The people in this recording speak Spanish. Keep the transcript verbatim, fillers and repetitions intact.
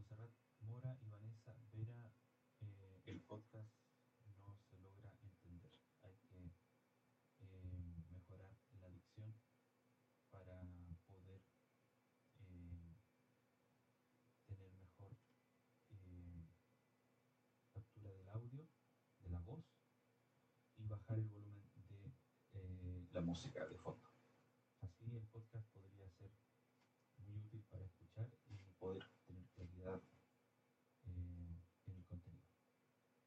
Montserrat Mora y Vanessa Vera, eh, el podcast no se logra entender. Hay que eh, mejorar la dicción para poder eh, tener mejor eh, captura del audio, de la voz, y bajar el volumen de eh, la música de fondo.